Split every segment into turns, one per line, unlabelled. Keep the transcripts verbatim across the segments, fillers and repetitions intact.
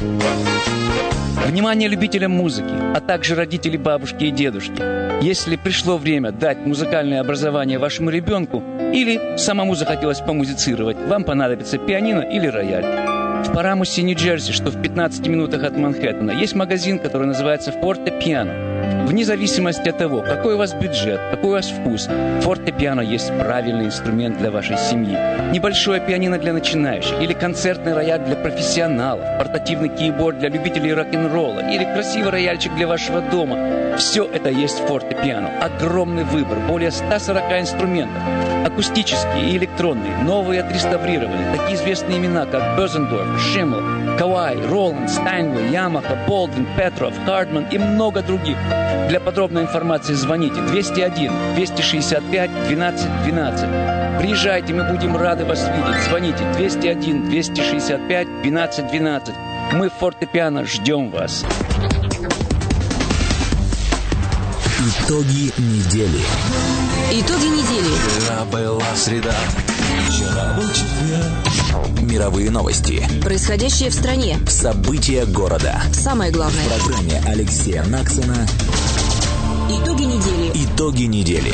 Внимание любителям музыки, а также родители, бабушки и дедушки. Если пришло время дать музыкальное образование вашему ребенку или самому захотелось помузицировать, вам понадобится пианино или рояль. В Парамусе, Нью-Джерси, что в пятнадцати минутах от Манхэттена, есть магазин, который называется «Фортепиано». Вне зависимости от того, какой у вас бюджет, какой у вас вкус, фортепиано есть правильный инструмент для вашей семьи. Небольшое пианино для начинающих, или концертный рояль для профессионалов, портативный кейборд для любителей рок-н-ролла, или красивый рояльчик для вашего дома. Все это есть в фортепиано. Огромный выбор, более ста сорока инструментов. Акустические и электронные, новые отреставрированы. Такие известные имена, как Бёзендорф, Шиммел, Кавай, Роланд, Стайнвей, Ямаха, Болдвин, Петров, Хардман и много других. Для подробной информации звоните двести один двести шестьдесят пять двенадцать двенадцать. Приезжайте, мы будем рады вас видеть. Звоните двести один двести шестьдесят пять двенадцать двенадцать. Мы в фортепиано ждем вас.
Итоги недели.
Итоги недели.
Вчера была среда, вчера был четверг. Мировые новости.
Происходящее в стране.
События города.
Самое главное.
В программе Алексея Наксона.
Итоги недели.
Итоги недели.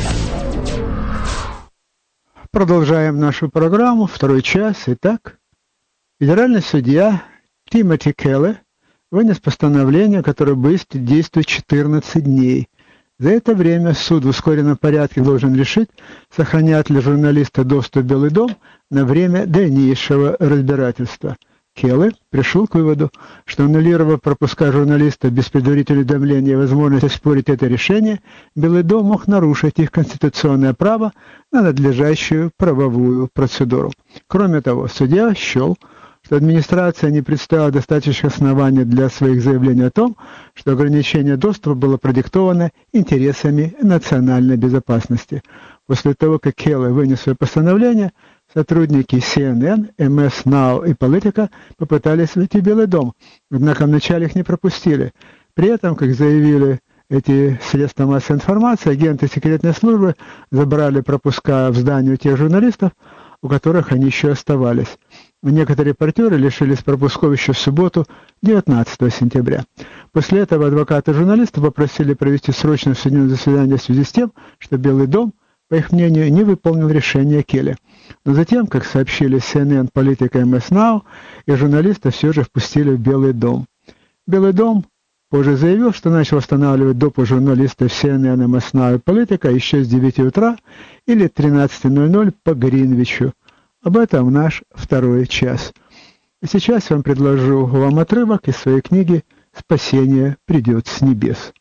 Продолжаем нашу программу. Второй час. Итак, федеральный судья Тимоти Келли вынес постановление, которое будет действовать четырнадцать дней. За это время суд в ускоренном порядке должен решить, сохранят ли журналисты доступ в Белый дом на время дальнейшего разбирательства. Келли пришел к выводу, что, аннулировав пропуска журналистов без предварительного уведомления и возможности оспорить это решение, Белый дом мог нарушить их конституционное право на надлежащую правовую процедуру. Кроме того, судья счел, что администрация не представила достаточных оснований для своих заявлений о том, что ограничение доступа было продиктовано интересами национальной безопасности. После того, как Келли вынес свое постановление, сотрудники си эн эн, эм эс Now и Политика попытались войти в Белый дом, однако вначале их не пропустили. При этом, как заявили эти средства массовой информации, агенты секретной службы забрали пропуска в здание у тех журналистов, у которых они еще оставались. Некоторые репортеры лишились пропусков еще в субботу, девятнадцатого сентября. После этого адвокаты журналистов попросили провести срочное судебное заседание в связи с тем, что Белый дом, по их мнению, не выполнил решение Келли. Но затем, как сообщили си эн эн, Политика и эм эс Now, и журналистов все же впустили в Белый дом. Белый дом позже заявил, что начал восстанавливать допуск журналистов си эн эн, эм эс Now и Политика еще с девяти утра или тринадцати ноль-ноль по Гринвичу. Об этом наш второй час. И сейчас я вам предложу вам отрывок из своей книги «Спасение придет с небес».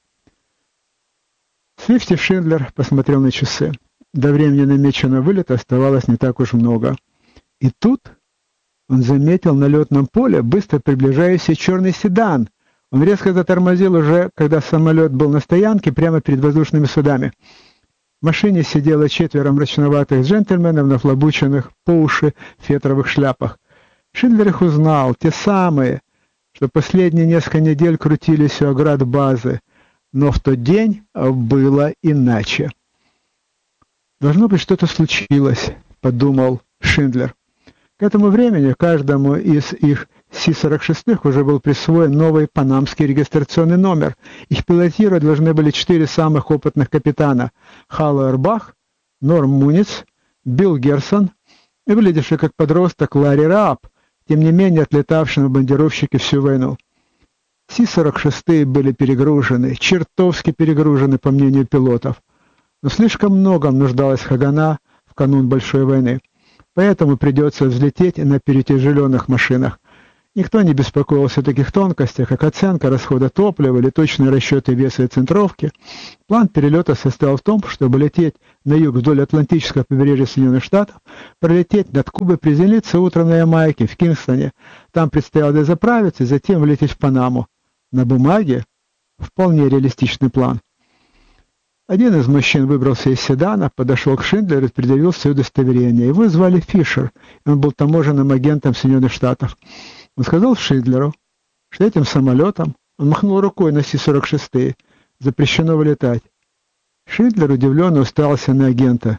Свифти Шиндлер посмотрел на часы. До времени намеченного вылета оставалось не так уж много. И тут он заметил на летном поле быстро приближающийся черный седан. Он резко затормозил уже, когда самолет был на стоянке прямо перед воздушными судами. В машине сидело четверо мрачноватых джентльменов на нахлобученных по уши фетровых шляпах. Шиндлер их узнал, те самые, что последние несколько недель крутились у оград базы. Но в тот день было иначе. «Должно быть, что-то случилось», — подумал Шиндлер. К этому времени каждому из их Си сорок шесть уже был присвоен новый панамский регистрационный номер. Их пилотировать должны были четыре самых опытных капитана: Халлоуэр Бах, Норм Муниц, Билл Герсон и выглядевший как подросток Ларри Раап, тем не менее отлетавший на бомбардировщике всю войну. Си сорок шесть были перегружены, чертовски перегружены, по мнению пилотов. Но слишком много нуждалась Хагана в канун Большой войны. Поэтому придется взлететь на перетяжеленных машинах. Никто не беспокоился о таких тонкостях, как оценка расхода топлива или точные расчеты веса и центровки. План перелета состоял в том, чтобы лететь на юг вдоль Атлантического побережья Соединенных Штатов, пролететь над Кубой, приземлиться утром на Ямайке, в Кингстоне. Там предстояло дозаправиться и затем влететь в Панаму. На бумаге вполне реалистичный план. Один из мужчин выбрался из седана, подошел к Шиндлеру и предъявил свое удостоверение. Его звали Фишер, и он был таможенным агентом Соединенных Штатов. Он сказал Шиндлеру, что этим самолетом, он махнул рукой на Си сорок шесть, запрещено вылетать. Шиндлер удивленно уставился на агента.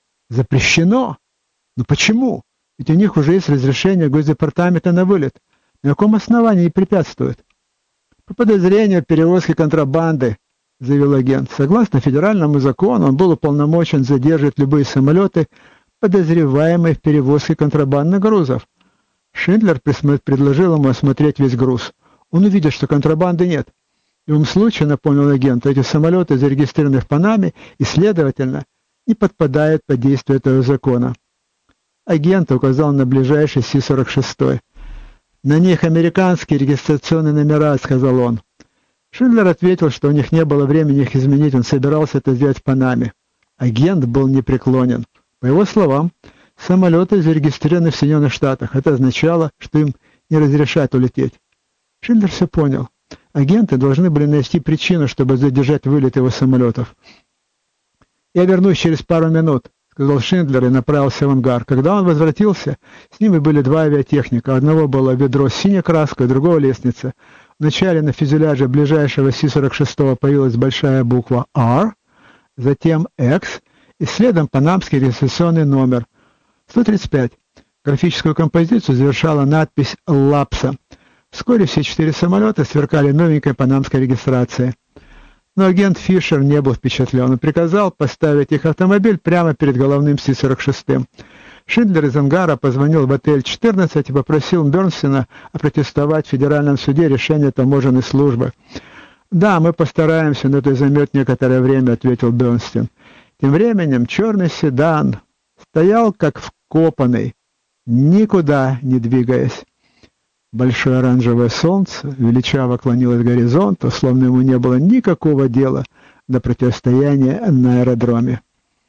Запрещено? Но почему? Ведь у них уже есть разрешение Госдепартамента на вылет. На каком основании препятствует? По подозрению в перевозке контрабанды, заявил агент. Согласно федеральному закону, он был уполномочен задерживать любые самолеты, подозреваемые в перевозке контрабандных грузов. Шиндлер предложил ему осмотреть весь груз. Он увидел, что контрабанды нет. В любом случае, напомнил агент, эти самолеты зарегистрированы в Панаме и, следовательно, не подпадают под действие этого закона. Агент указал на ближайший Си сорок шесть. «На них американские регистрационные номера», — сказал он. Шиндлер ответил, что у них не было времени их изменить, он собирался это сделать в Панаме. Агент был непреклонен. По его словам, самолеты зарегистрированы в Соединенных Штатах. Это означало, что им не разрешат улететь. Шиндлер все понял. Агенты должны были найти причину, чтобы задержать вылет его самолетов. «Я вернусь через пару минут», — сказал Шиндлер и направился в ангар. Когда он возвратился, с ними были два авиатехника. Одного было ведро с синей краской, другого лестница. Вначале на фюзеляже ближайшего Си сорок шесть появилась большая буква «Р», затем «X» и следом панамский регистрационный номер сто тридцать пять. Графическую композицию завершала надпись «Лапса». Вскоре все четыре самолета сверкали новенькой панамской регистрацией. Но агент Фишер не был впечатлен и приказал поставить их автомобиль прямо перед головным Си сорок шесть. Шиндлер из ангара позвонил в отель четырнадцать и попросил Бернстина опротестовать в федеральном суде решение таможенной службы. «Да, мы постараемся, но это займет некоторое время», — ответил Бернстин. Тем временем черный седан стоял как вкопанный, никуда не двигаясь. Большое оранжевое солнце величаво клонилось к горизонту, словно ему не было никакого дела до противостояния на аэродроме.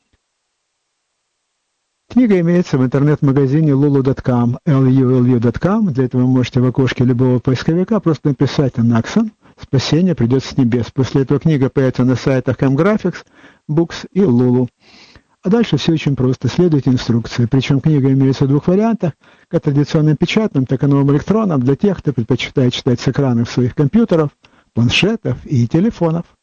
Книга имеется в интернет-магазине лулу точка ком, эл ю эл ю точка ком. Для этого вы можете в окошке любого поисковика просто написать «Наксон». Спасение придет с небес. После этого книга появится на сайтах M-Graphics, Books и Lulu. А дальше все очень просто. Следуйте инструкции. Причем книга имеется в двух вариантах. Как традиционным печатным, так и новым электронным для тех, кто предпочитает читать с экранов своих компьютеров, планшетов и телефонов.